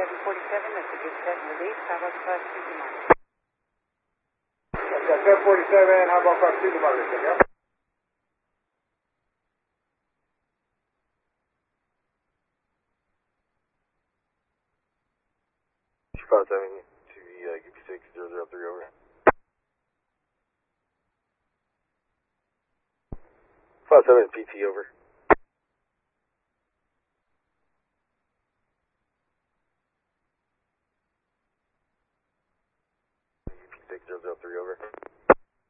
747, that's a good set and release. How about class 2 demolition? That's got 747, how about class 2 demolition, yeah? Chief 7 to the UP6 003 over. 57 PT over.